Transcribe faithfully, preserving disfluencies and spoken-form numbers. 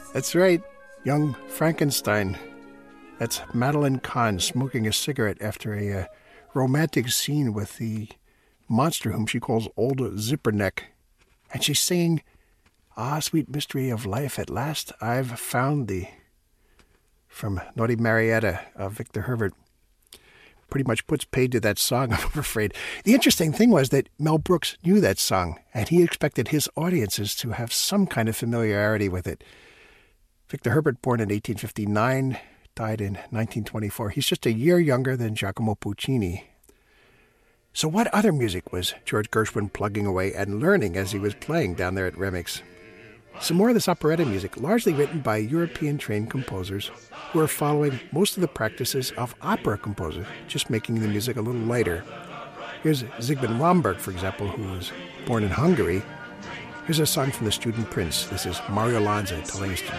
That's right, Young Frankenstein. That's Madeline Kahn smoking a cigarette after a uh, romantic scene with the monster whom she calls Old Zipperneck. And she's singing, "Ah, sweet mystery of life, at last I've found thee," from Naughty Marietta of Victor Herbert. Pretty much puts paid to that song, I'm afraid. The interesting thing was that Mel Brooks knew that song, and he expected his audiences to have some kind of familiarity with it. Victor Herbert, born in eighteen fifty-nine, died in nineteen twenty-four. He's just a year younger than Giacomo Puccini. So what other music was George Gershwin plugging away and learning as he was playing down there at Remix? Some more of this operetta music, largely written by European-trained composers who are following most of the practices of opera composers, just making the music a little lighter. Here's Zygmunt Romberg, for example, who was born in Hungary. Here's a song from The Student Prince. This is Mario Lanza telling us to